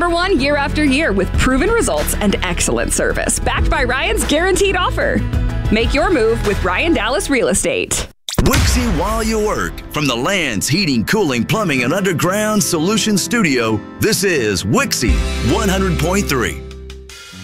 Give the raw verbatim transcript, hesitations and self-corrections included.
number one year after year with proven results and excellent service, backed by Ryan's guaranteed offer. Make your move with Ryan Dallas Real Estate. Wixie while you work. From the Land's Heating, Cooling, Plumbing, and Underground Solutions Studio, this is Wixie one hundred point three.